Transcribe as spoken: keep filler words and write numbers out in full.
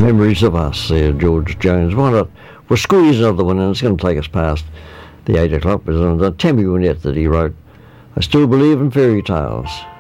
Memories of Us, there, George Jones. Why not? We'll squeeze another one, and it's going to take us past the eight o'clock. But on the Tammy Wynette that he wrote, I Still Believe in Fairy Tales.